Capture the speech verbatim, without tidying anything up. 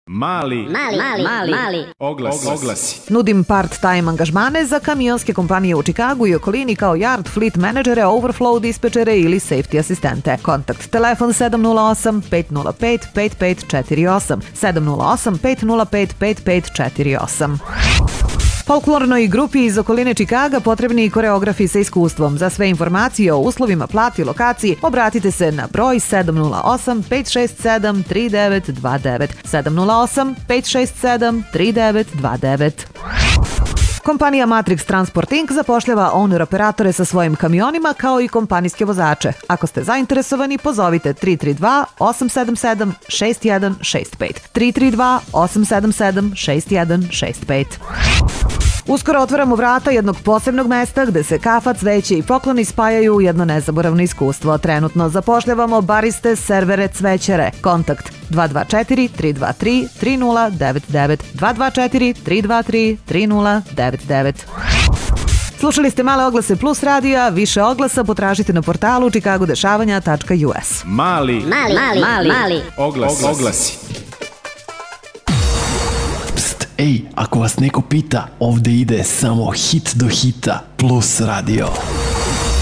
Mali, mali, mali, mali, mali. Oglasi. Oglasi. Nudim part-time angažmane za kamionske kompanije u Čikagu i okolini kao yard fleet menadžere, overflow dispečere ili safety asistente. Kontakt telefon sedam nula osam pet nula pet pet pet četiri osam, sedam nula osam pet nula pet pet pet četiri osam. Folklornoj grupi iz okoline Čikaga potrebni koreografi sa iskustvom. Za sve informacije o uslovima, plati i lokaciji obratite se na broj sedam nula osam pet šest sedam tri devet dva devet, sedam nula osam pet šest sedam tri devet dva devet. Kompanija Matrix Transport incorporated zapošljava owner-operatore sa svojim kamionima kao i kompanijske vozače. Ako ste zainteresovani, pozovite tri tri dva osam sedam sedam šest jedan šest pet, tri tri dva osam sedam sedam šest jedan šest pet. Uskoro otvaramo vrata jednog posebnog mesta gde se kafa, cveće i pokloni spajaju u jedno nezaboravno iskustvo. Trenutno zapošljavamo bariste, servere, cvećare. Kontakt dva dva četiri tri dva tri tri nula devet devet, dva dva četiri tri dva tri tri nula devet devet. Slušali ste Male oglase Plus radija, više oglasa potražite na portalu chicagodešavanja tačka u s. Mali, mali, mali, mali, mali. Oglasi. Oglasi. Ej, ako vas neko pita, ovde ide samo hit do hita Plus radio.